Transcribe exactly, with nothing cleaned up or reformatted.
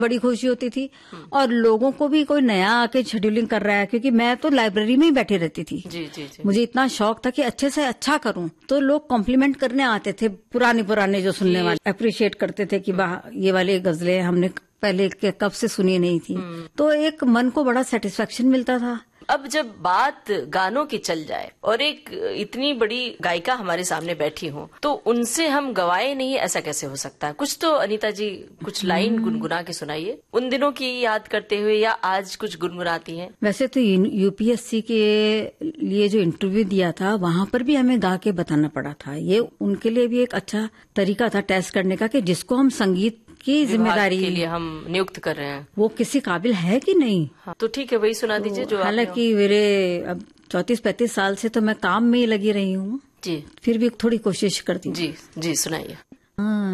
बड़ी खुशी होती थी। और लोगों को भी कोई नया आके शेड्यूलिंग कर रहा है, क्योंकि मैं तो लाइब्रेरी में ही बैठी रहती थी। जी, जी, जी। मुझे इतना शौक था कि अच्छे से अच्छा करूं, तो लोग कॉम्प्लीमेंट करने आते थे, पुराने पुराने जो सुनने वाले अप्रिशिएट करते थे कि वाह ये वाली गजलें हमने पहले के कब से सुनी नहीं थी। तो एक मन को बड़ा सेटिस्फेक्शन मिलता था। अब जब बात गानों की चल जाए और एक इतनी बड़ी गायिका हमारे सामने बैठी हो, तो उनसे हम गवाए नहीं, ऐसा कैसे हो सकता है? कुछ तो अनीता जी कुछ लाइन गुनगुना के सुनाइए, उन दिनों की याद करते हुए, या आज कुछ गुनगुनाती हैं? वैसे तो यूपीएससी के लिए जो इंटरव्यू दिया था, वहां पर भी हमें गा के बताना पड़ा था। ये उनके लिए भी एक अच्छा तरीका था टेस्ट करने का, कि जिसको हम संगीत की जिम्मेदारी के लिए हम नियुक्त कर रहे हैं, वो किसी काबिल है कि नहीं। हाँ, तो ठीक है, वही सुना तो दीजिए जो। हालांकि मेरे अब चौतीस पैंतीस साल से तो मैं काम में ही लगी रही हूँ जी, फिर भी थोड़ी कोशिश करती हूँ। जी जी, सुनाइए।